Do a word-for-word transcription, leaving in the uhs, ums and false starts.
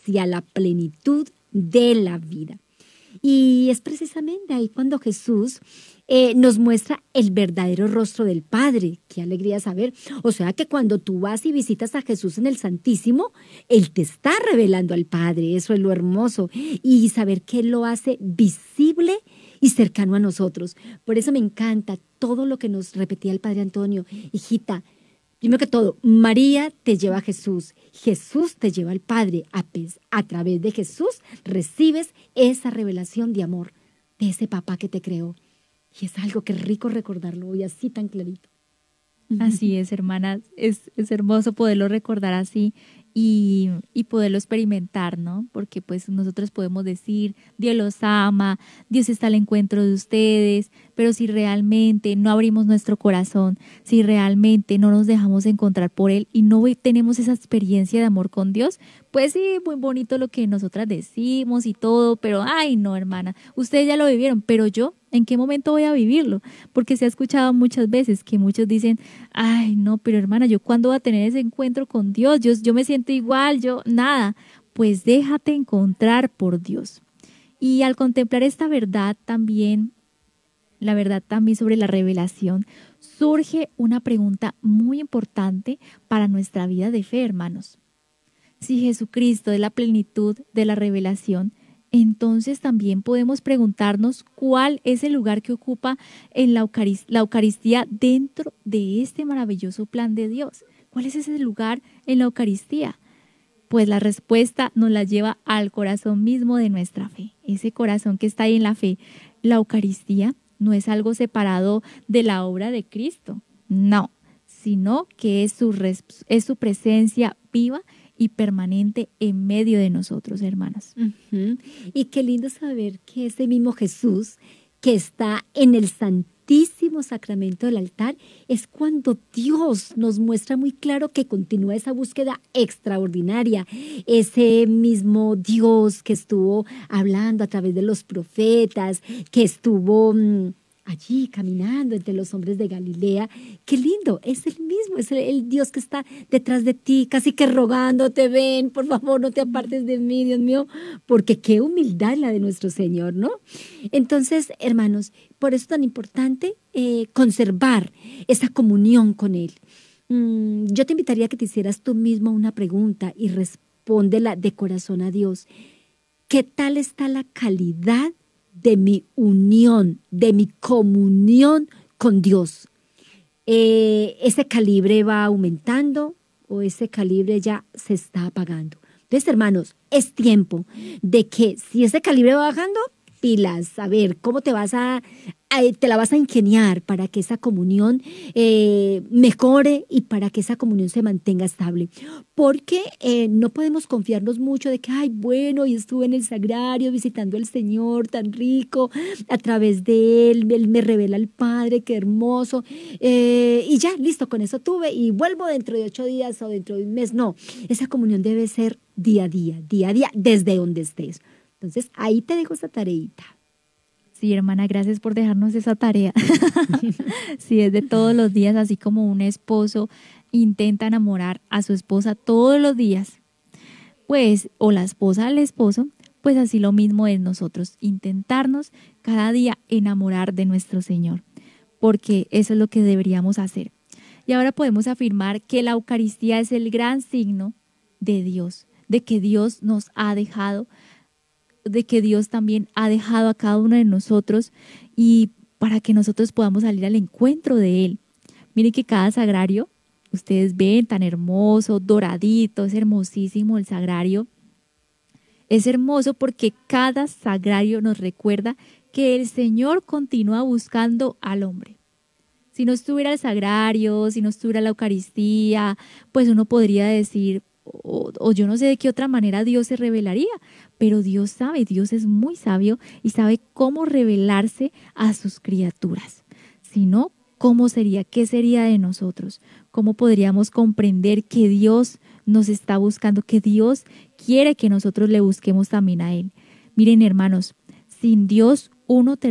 hacia la plenitud de la vida. Y es precisamente ahí cuando Jesús eh, nos muestra el verdadero rostro del Padre. Qué alegría saber. O sea que cuando tú vas y visitas a Jesús en el Santísimo, Él te está revelando al Padre. Eso es lo hermoso. Y saber que Él lo hace visible y cercano a nosotros. Por eso me encanta todo lo que nos repetía el Padre Antonio. Hijita, primero que todo, María te lleva a Jesús, Jesús te lleva al Padre. A, a través de Jesús recibes esa revelación de amor de ese papá que te creó. Y es algo que es rico recordarlo hoy así tan clarito. Así es, hermanas, es, es hermoso poderlo recordar así y, y poderlo experimentar, ¿no? Porque pues nosotros podemos decir, Dios los ama, Dios está al encuentro de ustedes, pero si realmente no abrimos nuestro corazón, si realmente no nos dejamos encontrar por Él y no tenemos esa experiencia de amor con Dios, pues sí, muy bonito lo que nosotras decimos y todo, pero ay no, hermana, ustedes ya lo vivieron, pero yo, ¿en qué momento voy a vivirlo? Porque se ha escuchado muchas veces que muchos dicen, ay no, pero hermana, ¿yo cuándo voy a tener ese encuentro con Dios? Yo, yo me siento igual, yo nada. Pues déjate encontrar por Dios. Y al contemplar esta verdad también, la verdad también sobre la revelación, surge una pregunta muy importante para nuestra vida de fe, hermanos. Si Jesucristo es la plenitud de la revelación, entonces también podemos preguntarnos cuál es el lugar que ocupa en la Eucaristía, la Eucaristía dentro de este maravilloso plan de Dios. ¿Cuál es ese lugar en la Eucaristía? Pues la respuesta nos la lleva al corazón mismo de nuestra fe, ese corazón que está ahí en la fe. La Eucaristía no es algo separado de la obra de Cristo, no, sino que es su, es su presencia viva y permanente en medio de nosotros, hermanas. Uh-huh. Y qué lindo saber que ese mismo Jesús que está en el Santísimo Sacramento del altar es cuando Dios nos muestra muy claro que continúa esa búsqueda extraordinaria. Ese mismo Dios que estuvo hablando a través de los profetas, que estuvo mmm, allí caminando entre los hombres de Galilea. Qué lindo, es el mismo, es el, el Dios que está detrás de ti, casi que rogándote, ven, por favor, no te apartes de mí, Dios mío, porque qué humildad la de nuestro Señor, ¿no? Entonces, hermanos, por eso es tan importante eh, conservar esa comunión con Él. Mm, yo te invitaría a que te hicieras tú mismo una pregunta y respóndela de corazón a Dios. ¿Qué tal está la calidad de mi unión, de mi comunión con Dios? Eh, ¿Ese calibre va aumentando o ese calibre ya se está apagando? Entonces, hermanos, es tiempo de que si ese calibre va bajando, pilas, a ver, ¿cómo te vas a, a te la vas a ingeniar para que esa comunión eh, mejore y para que esa comunión se mantenga estable? Porque eh, no podemos confiarnos mucho de que, ay, bueno, y estuve en el sagrario visitando al Señor tan rico, a través de Él, Él me revela al Padre, qué hermoso, eh, y ya, listo, con eso tuve y vuelvo dentro de ocho días o dentro de un mes. No, esa comunión debe ser día a día, día a día, desde donde estés. Entonces, ahí te dejo esa tareita. Sí, hermana, gracias por dejarnos esa tarea. Sí, es de todos los días, así como un esposo intenta enamorar a su esposa todos los días, pues, o la esposa al esposo, pues así lo mismo es nosotros, intentarnos cada día enamorar de nuestro Señor, porque eso es lo que deberíamos hacer. Y ahora podemos afirmar que la Eucaristía es el gran signo de Dios, de que Dios nos ha dejado de que Dios también ha dejado a cada uno de nosotros y para que nosotros podamos salir al encuentro de Él. Miren que cada sagrario, ustedes ven tan hermoso, doradito, es hermosísimo el sagrario. Es hermoso porque cada sagrario nos recuerda que el Señor continúa buscando al hombre. Si no estuviera el sagrario, si no estuviera la Eucaristía, pues uno podría decir, O, o yo no sé de qué otra manera Dios se revelaría, pero Dios sabe, Dios es muy sabio y sabe cómo revelarse a sus criaturas. Si no, ¿cómo sería? ¿Qué sería de nosotros? ¿Cómo podríamos comprender que Dios nos está buscando, que Dios quiere que nosotros le busquemos también a Él? Miren, hermanos, sin Dios uno